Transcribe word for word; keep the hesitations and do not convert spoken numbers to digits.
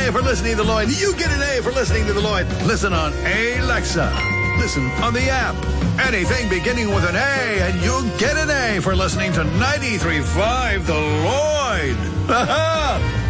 A for listening to the Lloyd. You get an A for listening to the Lloyd. Listen on Alexa. Listen on the app. Anything beginning with an A, and you'll get an A for listening to ninety-three point five The Lloyd. Ha-ha!